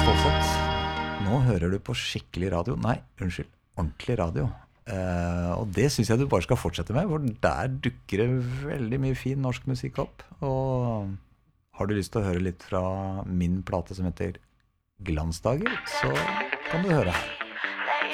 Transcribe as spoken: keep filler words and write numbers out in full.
Stålsett. Nå hører du på skikkelig radio. Nei, unnskyld, ordentlig radio. Eh, og det synes jeg du bare skal fortsette med, for der dukker det veldig mye fin norsk musikk opp. Og har du lyst til å høre litt fra min plate som heter Glansdager, så kan du høre her.